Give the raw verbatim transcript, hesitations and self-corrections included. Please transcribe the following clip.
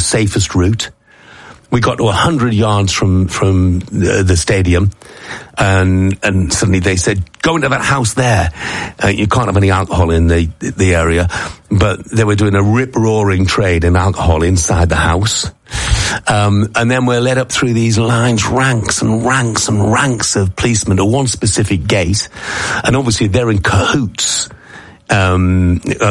safest route. We got to a hundred yards from from the, the stadium, and and suddenly they said, "Go into that house there. Uh, you can't have any alcohol in the the area." But they were doing a rip roaring trade in alcohol inside the house. Um, and then we're led up through these lines, ranks and ranks and ranks of policemen to one specific gate, and obviously they're in cahoots. Um,